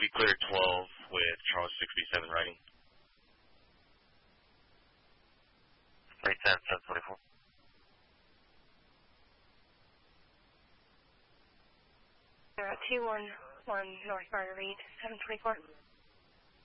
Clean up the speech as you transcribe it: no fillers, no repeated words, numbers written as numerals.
we cleared 12 with Charles 637 writing. 310, 724. They're at 211 North Barter Reed, 724.